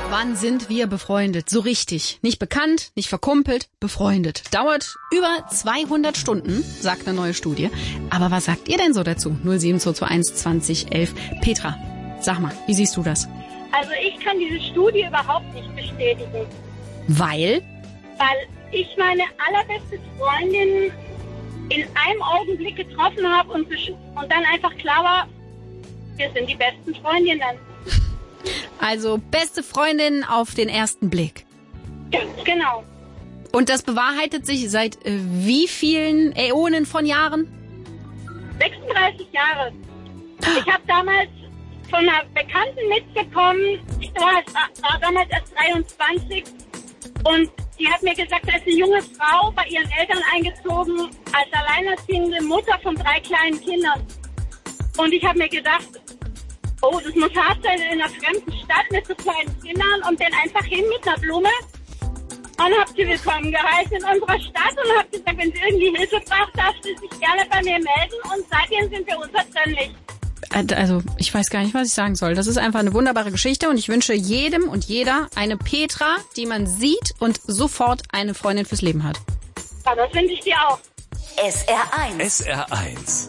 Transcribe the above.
Wann sind wir befreundet? So richtig. Nicht bekannt, nicht verkumpelt, befreundet. Dauert über 200 Stunden, sagt eine neue Studie. Aber was sagt ihr denn so dazu? 07221 20 11. Petra, sag mal, wie siehst du das? Also ich kann diese Studie überhaupt nicht bestätigen. Weil? Weil ich meine allerbeste Freundin in einem Augenblick getroffen habe und dann einfach klar war, wir sind die besten Freundinnen. Also beste Freundin auf den ersten Blick. Ja, genau. Und das bewahrheitet sich seit wie vielen Äonen von Jahren? 36 Jahre. Ich habe damals von einer Bekannten mitbekommen, ich war damals erst 23 und die hat mir gesagt, da ist eine junge Frau bei ihren Eltern eingezogen als alleinerziehende Mutter von 3 kleinen Kindern. Und ich habe mir gedacht, oh, das muss hart sein in einer fremden Stadt mit so kleinen Kindern und bin einfach hin mit einer Blume und habe sie willkommen geheißen in unserer Stadt und habe gesagt, wenn sie irgendwie Hilfe braucht, darf sie sich gerne bei mir melden und seitdem sind wir unversöhnlich. Also, ich weiß gar nicht, was ich sagen soll. Das ist einfach eine wunderbare Geschichte und ich wünsche jedem und jeder eine Petra, die man sieht und sofort eine Freundin fürs Leben hat. Ja, das wünsche ich dir auch. SR1. SR1.